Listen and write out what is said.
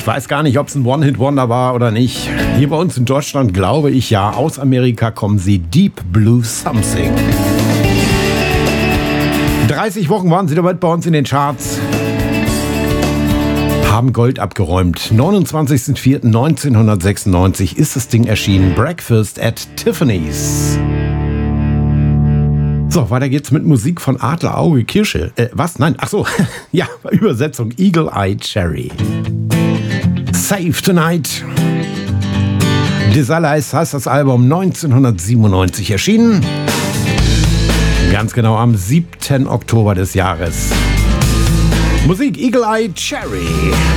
Ich weiß gar nicht, ob es ein One-Hit-Wonder war oder nicht. Hier bei uns in Deutschland glaube ich ja. Aus Amerika kommen sie, Deep Blue Something. 30 Wochen waren sie damit bei uns in den Charts. Haben Gold abgeräumt. 29.04.1996 ist das Ding erschienen. Breakfast at Tiffany's. So, weiter geht's mit Musik von Adler Auge Kirsche. Was? Nein, ach so. Ja, Übersetzung. Eagle Eye Cherry. Save Tonight. Desalize heißt das Album, 1997 erschienen. Ganz genau am 7. Oktober des Jahres. Musik Eagle Eye Cherry.